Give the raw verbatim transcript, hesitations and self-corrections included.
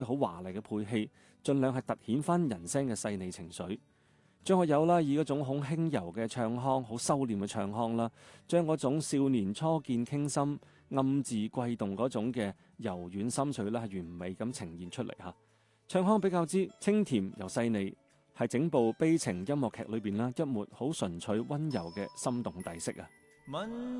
好華麗嘅配器，盡量係突顯翻人聲嘅細膩情緒。張學友啦，以嗰種好輕柔嘅唱腔，好收斂嘅唱腔啦，將嗰種少年初見傾心、暗自悸動嗰種嘅柔軟心碎啦，係完美咁呈現出嚟嚇。唱腔比較之清甜又細膩，係整部悲情音樂劇裏邊啦一抹好純粹溫柔嘅心動底色啊。